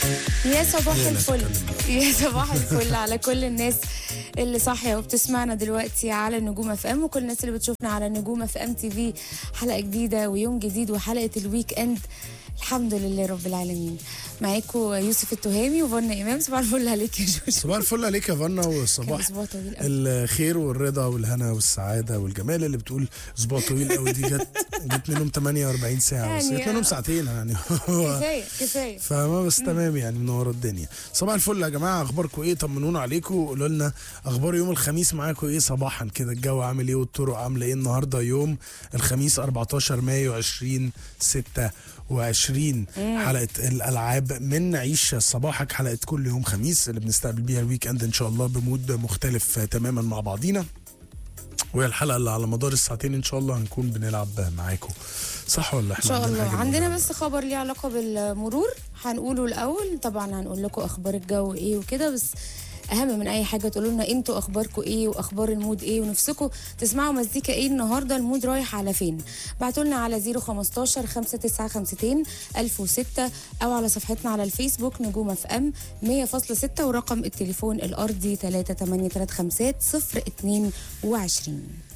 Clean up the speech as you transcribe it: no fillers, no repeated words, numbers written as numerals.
يا صباح الفل، يا صباح الفل على كل الناس اللي صاحيه وبتسمعنا دلوقتي على النجوم اف ام، وكل الناس اللي بتشوفنا على النجوم اف ام تي في. حلقه جديده ويوم جديد وحلقه الويك اند، الحمد لله رب العالمين. معاكم يوسف التهامي وفنا امام. صباح الفل عليك يا جوجو. صباح الفل عليك يا فنا، والصباح الخير والرضا والهنا والسعاده والجمال. اللي بتقول اسبوع طويل قوي دي جت منهم 48 ساعه يعني، بس جت منهم ساعتين يعني. كفايه فما بس تمام يعني، منور الدنيا. صباح الفل يا جماعه، اخباركم ايه؟ طمنونا عليكم وقولوا لنا اخبار يوم الخميس معاكم ايه صباحا كده. الجو عامل ايه والطرق عامله ايه النهارده؟ يوم الخميس 14 مايو 2026، حلقه الالعاب من عيش صباحك، حلقه كل يوم خميس اللي بنستقبل بيها الويك اند ان شاء الله بمود مختلف تماما مع بعضينا. وهي الحلقه اللي على مدار الساعتين ان شاء الله هنكون بنلعب معاكم، صح ولا احنا؟ ان شاء الله عندنا بس خبر ليه علاقه بالمرور هنقوله الاول. طبعا هنقول لكم اخبار الجو ايه وكده، بس اهم من اي حاجه تقولوا لنا انتوا اخباركم ايه واخبار المود ايه ونفسكم تسمعوا مزيكا ايه النهارده، المود رايح على فين. بعتوا لنا على 015 5952 1006 او على صفحتنا على الفيسبوك نجوم اف ام 100.6 ورقم التليفون الارضي 38350 022.